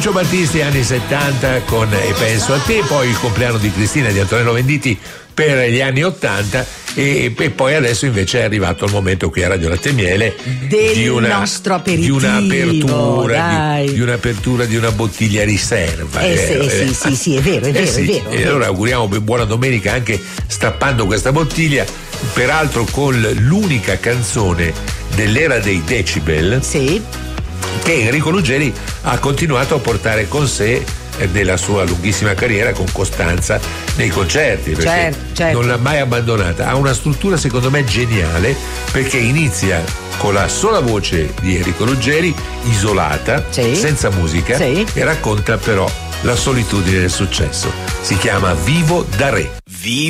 Lucio Battisti anni 70 con E penso a te, poi il compleanno di Cristina e di Antonello Venditti per gli anni 80 e poi adesso invece è arrivato il momento qui a Radio Latte e Miele nostro aperitivo, di un'apertura di una bottiglia riserva. Sì, è vero. E allora auguriamo buona domenica anche stappando questa bottiglia, peraltro con l'unica canzone dell'era dei decibel che Enrico Ruggeri ha continuato a portare con sé nella sua lunghissima carriera con costanza nei concerti, perché certo. Non l'ha mai abbandonata. Ha una struttura secondo me geniale, perché inizia con la sola voce di Enrico Ruggeri, isolata, senza musica, e racconta però la solitudine del successo. Si chiama Vivo da Re.